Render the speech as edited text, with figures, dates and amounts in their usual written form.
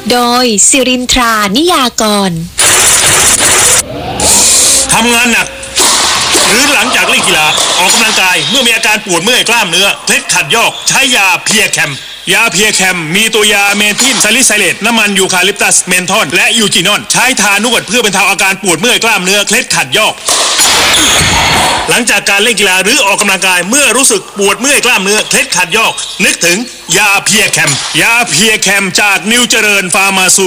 โดยสิรินทรานิยากรทำงานหนักหรือหลังจากเล่นกีฬาออกกำลังกายเมื่อมีอาการปวดเมื่อยกล้ามเนื้อเคล็ดขัดยอกใช้ยาเพียแคมยาเพียแคมมีตัวยาเมทิลซาลิไซเลตน้ำมันยูคาลิปตัสเมนทอนและยูจินอนใช้ทานวดเพื่อบรรเทาอาการปวดเมื่อยกล้ามเนื้อเคล็ดขัดยอกหลังจากการเล่นกีฬาหรือออกกำลังกายเมื่อรู้สึกปวดเมื่อยกล้ามเนื้อเคล็ดขัดยอกนึกถึงยาเพียแคมยาเพียแคมจากนิวเจริญฟาร์มาซู